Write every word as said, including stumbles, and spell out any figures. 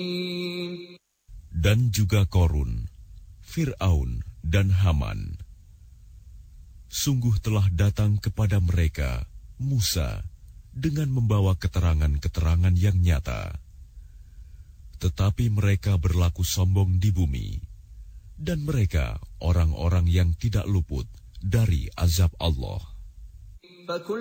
Dan juga Korun, Fir'aun dan Haman. Sungguh telah datang kepada mereka Musa dengan membawa keterangan-keterangan yang nyata. Tetapi mereka berlaku sombong di bumi, dan mereka orang-orang yang tidak luput dari azab Allah.